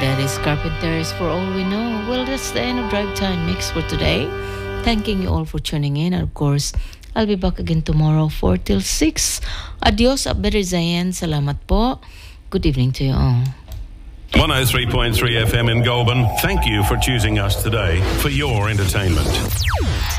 that is Carpenters for all we know. Well, that's the end of Drive Time Mix for today. Thanking you all for tuning in. And of course, I'll be back again tomorrow 4 till 6. Adios, Abder Zayan. Salamat po. Good evening to you all. 103.3 FM in Goulburn. Thank you for choosing us today for your entertainment.